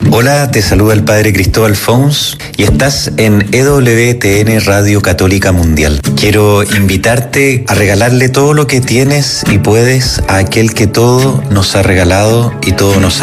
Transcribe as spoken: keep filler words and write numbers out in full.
Hola, te saluda el Padre Cristóbal Fons y estás en E W T N Radio Católica Mundial. Quiero invitarte a regalarle todo lo que tienes y puedes a aquel que todo nos ha regalado y todo nos ha